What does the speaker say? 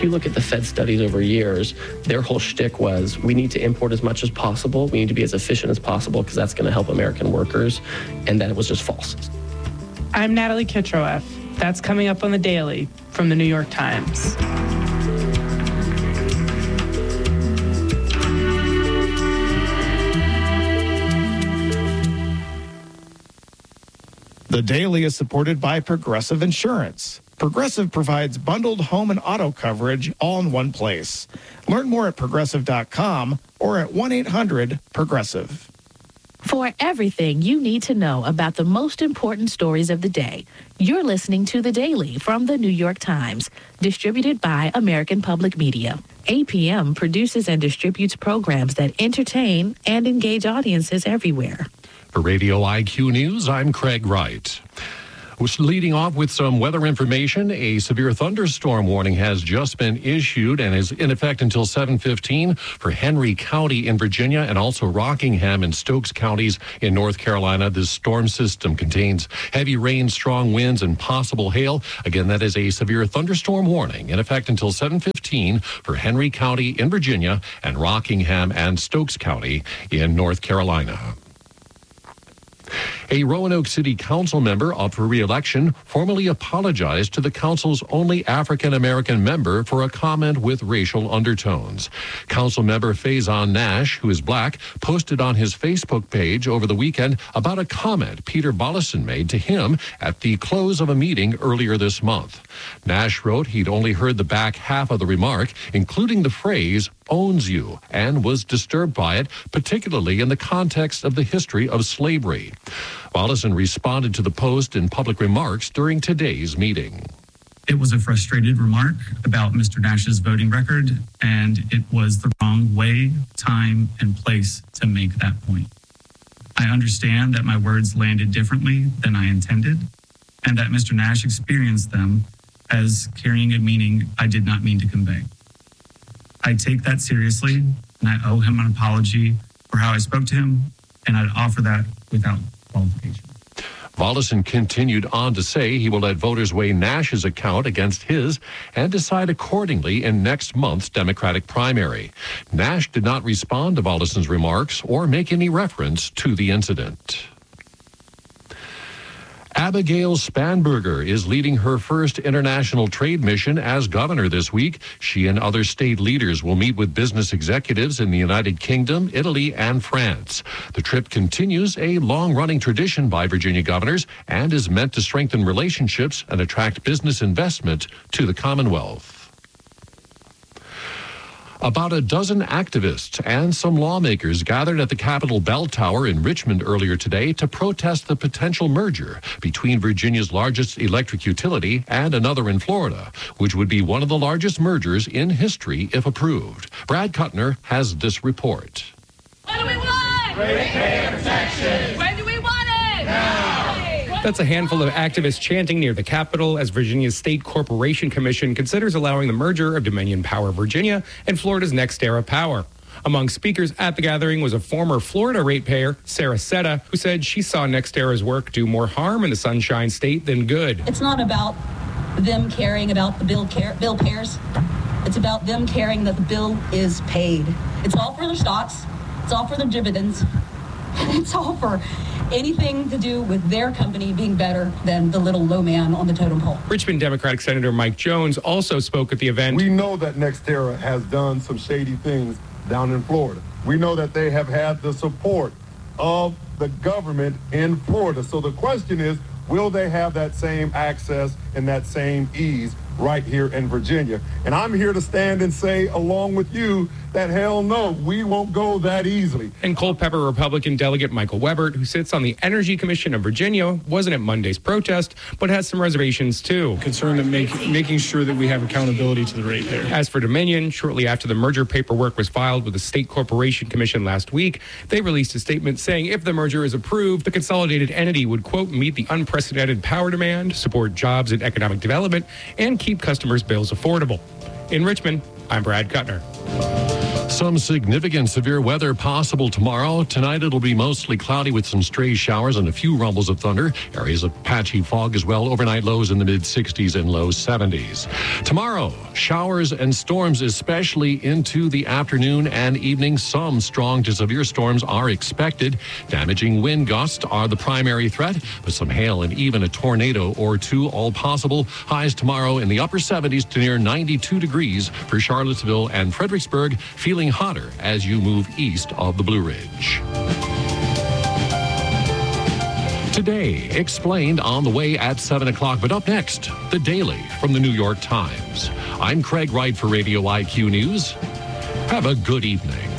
If you look at the Fed studies over years, their whole shtick was we need to import as much as possible. We need to be as efficient as possible because that's going to help American workers. And that it was just false. I'm Natalie Kitroeff. That's coming up on The Daily from the New York Times. The Daily is supported by Progressive Insurance. Progressive provides bundled home and auto coverage all in one place. Learn more at progressive.com or at 1-800-PROGRESSIVE. For everything you need to know about the most important stories of the day, you're listening to The Daily from the New York Times, distributed by American Public Media. APM produces and distributes programs that entertain and engage audiences everywhere. For Radio IQ News, I'm Craig Wright. Leading off with some weather information, a severe thunderstorm warning has just been issued and is in effect until 7:15 for Henry County in Virginia and also Rockingham and Stokes counties in North Carolina. This storm system contains heavy rain, strong winds, and possible hail. Again, that is a severe thunderstorm warning in effect until 7:15 for Henry County in Virginia and Rockingham and Stokes County in North Carolina. A Roanoke City Council member up for re-election formally apologized to the council's only African-American member for a comment with racial undertones. Council member Faison Nash, who is black, posted on his Facebook page over the weekend about a comment Peter Bollison made to him at the close of a meeting earlier this month. Nash wrote he'd only heard the back half of the remark, including the phrase, owns you, and was disturbed by it, particularly in the context of the history of slavery. Bollison responded to the post in public remarks during today's meeting. It was a frustrated remark about Mr. Nash's voting record, and it was the wrong way, time, and place to make that point. I understand that my words landed differently than I intended, and that Mr. Nash experienced them as carrying a meaning I did not mean to convey. I take that seriously, and I owe him an apology for how I spoke to him, and I'd offer that without qualification. Bollison continued on to say he will let voters weigh Nash's account against his and decide accordingly in next month's Democratic primary. Nash did not respond to Bollison's remarks or make any reference to the incident. Abigail Spanberger is leading her first international trade mission as governor this week. She and other state leaders will meet with business executives in the United Kingdom, Italy, and France. The trip continues a long-running tradition by Virginia governors and is meant to strengthen relationships and attract business investment to the Commonwealth. About a dozen activists and some lawmakers gathered at the Capitol Bell Tower in Richmond earlier today to protest the potential merger between Virginia's largest electric utility and another in Florida, which would be one of the largest mergers in history if approved. Brad Kuttner has this report. What do we want? Ratepayer protection. When do we want it? Now. That's a handful of activists chanting near the Capitol as Virginia's State Corporation Commission considers allowing the merger of Dominion Power Virginia and Florida's NextEra Power. Among speakers at the gathering was a former Florida ratepayer, Sarah Setta, who said she saw NextEra's work do more harm in the Sunshine State than good. It's not about them caring about the bill payers. It's about them caring that the bill is paid. It's all for their stocks. It's all for their dividends. It's all for anything to do with their company being better than the little low man on the totem pole. Richmond Democratic Senator Mike Jones also spoke at the event. We know that NextEra has done some shady things down in Florida. We know that they have had the support of the government in Florida. So the question is, will they have that same access and that same ease right here in Virginia? And I'm here to stand and say, along with you, that hell no, we won't go that easily. And Culpeper Republican delegate Michael Webert, who sits on the Energy Commission of Virginia, wasn't at Monday's protest, but has some reservations too. Concerned of making sure that we have accountability to the ratepayer. As for Dominion, shortly after the merger paperwork was filed with the State Corporation Commission last week, they released a statement saying if the merger is approved, the consolidated entity would, quote, meet the unprecedented power demand, support jobs and economic development, and keep customers' bills affordable. In Richmond, I'm Brad Kuttner. Some significant severe weather possible tomorrow. Tonight it'll be mostly cloudy with some stray showers and a few rumbles of thunder. Areas of patchy fog as well. Overnight lows in the mid-60s and low 70s. Tomorrow, showers and storms, especially into the afternoon and evening. Some strong to severe storms are expected. Damaging wind gusts are the primary threat, but some hail and even a tornado or two all possible. Highs tomorrow in the upper 70s to near 92 degrees for Charlottesville and Fredericksburg, feeling hotter as you move east of the Blue Ridge. Today, explained on the way at 7 o'clock. But up next, The Daily from the New York Times. I'm Craig Wright for Radio IQ News. Have a good evening.